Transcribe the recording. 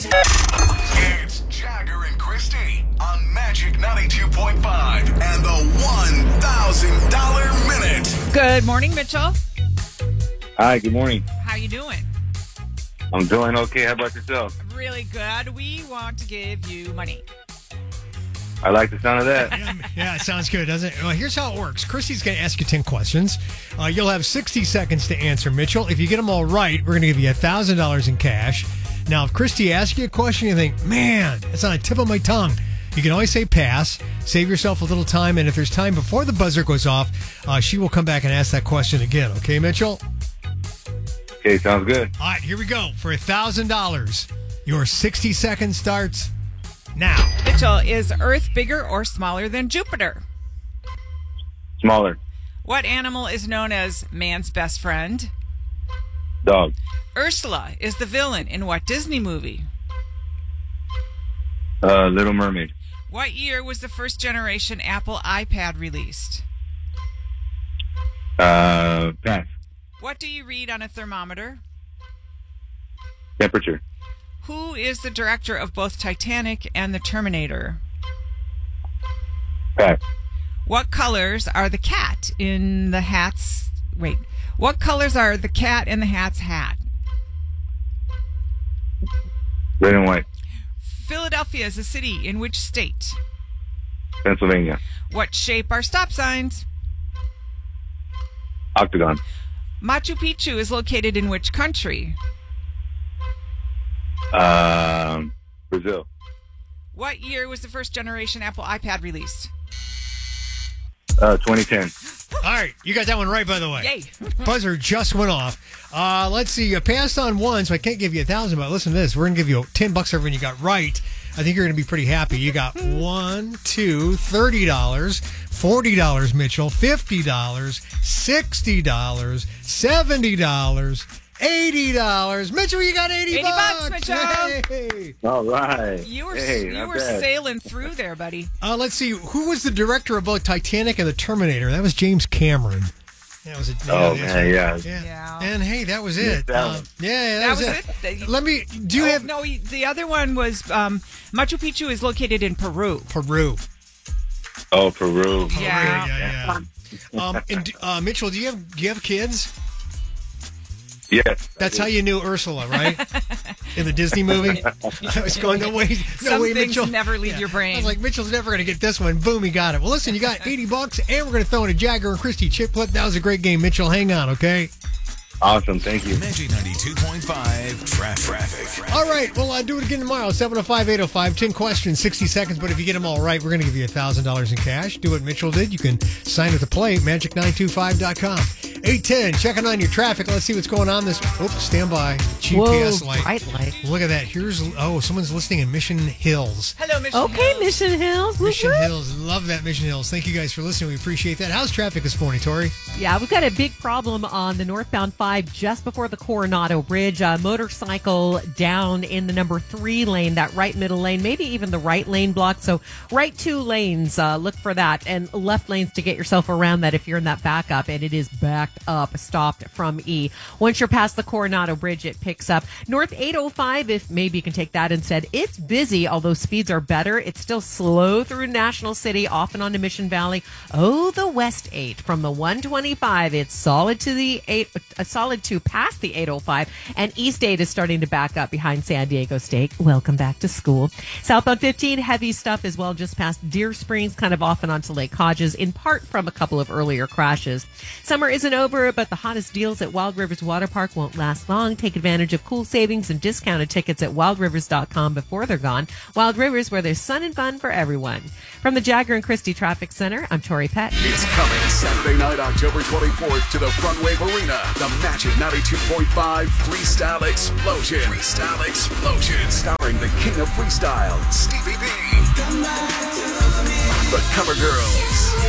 It's Jagger and Christy on Magic 92.5 and the $1,000 Minute. Good morning, Mitchell. Hi, good morning. How you doing? I'm doing okay. How about yourself? Really good. We want to give you money. I like the sound of that. Yeah, it sounds good, doesn't it? Well, here's how it works. Christy's going to ask you 10 questions. You'll have 60 seconds to answer, Mitchell. If you get them all right, we're going to give you $1,000 in cash. Now, if Christy asks you a question, you think, man, it's on the tip of my tongue. You can always say pass, save yourself a little time, and if there's time before the buzzer goes off, she will come back and ask that question again. Okay, Mitchell? Okay, sounds good. All right, here we go. For $1,000, your 60 seconds starts now. Mitchell, is Earth bigger or smaller than Jupiter? Smaller. What animal is known as man's best friend? Dog. Ursula is the villain in what Disney movie? Little Mermaid. What year was the first generation Apple iPad released? Pass. What do you read on a thermometer? Temperature. Who is the director of both Titanic and The Terminator? Pass. What colors are the cat in the hat's... Wait. What colors are the cat in the hat's hat? Red and white. Philadelphia is a city in which state? Pennsylvania. What shape are stop signs? Octagon. Machu Picchu is located in which country? Brazil. What year was the first generation Apple iPad released? 2010. All right, you got that one right, by the way. Yay. Buzzer just went off. Let's see. You passed on one, so I can't give you $1,000. But listen to this: we're gonna give you $10 for everything you got right. I think you're gonna be pretty happy. You got $1, $2, $30, $40, Mitchell, $50, $60, $70, $80. Mitchell, you got $80. $80, Mitchell. Hey. All right. You were not bad. sailing through there, buddy. Let's see. Who was the director of both Titanic and The Terminator? That was James Cameron. That was Yeah. Yeah. And hey, that was it. that one. That was it. it. Let me. Do you have No, the other one was Machu Picchu is located in Peru. Peru? Oh, Peru. Yeah. And Mitchell, do you have kids? Yes. That's how you knew Ursula, right? In the Disney movie. I was going, no way, Some things Mitchell. never leave your brain. I was like, Mitchell's never going to get this one. Boom, he got it. Well, listen, you got $80, and we're going to throw in a Jagger and Christy chip clip. That was a great game, Mitchell. Hang on, okay? Awesome. Thank you. Magic 92.5 traffic. All right, well, do it again tomorrow. 705-805, 10 questions, 60 seconds. But if you get them all right, we're going to give you $1,000 in cash. Do what Mitchell did. You can sign at the play, magic925.com. 810, checking on your traffic. Let's see what's going on this. Oops, stand by. GPS light. Bright light. Look at that. Someone's listening in Mission Hills. Hello, Mission Okay, Hills. Mission Hills. Whoop, Mission whoop. Hills. Love that, Mission Hills. Thank you guys for listening. We appreciate that. How's traffic this morning, Tori? Yeah, we've got a big problem on the northbound 5 just before the Coronado Bridge. A motorcycle down in the number 3 lane, that right middle lane, maybe even the right lane blocked. So right 2 lanes, look for that. And left lanes to get yourself around that if you're in that backup. And it is backed up, stopped from E. Once you're past the Coronado Bridge, it picks up. North 805, if maybe you can take that instead. It's busy, although speeds are better. It's still slow through National City, off and onto Mission Valley. Oh, the West 8 from the 125. It's solid to the 8, solid to past the 805. And East 8 is starting to back up behind San Diego State. Welcome back to school. Southbound 15, heavy stuff as well, just past Deer Springs, kind of off and onto Lake Hodges, in part from a couple of earlier crashes. Summer isn't over, but the hottest deals at Wild Rivers Water Park won't last long. Take advantage of cool savings and discounted tickets at wildrivers.com before they're gone. Wild Rivers, where there's sun and fun for everyone. From the Jagger and Christy Traffic Center, I'm Tori Pett. It's coming Saturday night, October 24th to the Front Wave Arena. The Magic 92.5 Freestyle Explosion. Freestyle Explosion. Starring the King of Freestyle, Stevie B. The Cover Girls.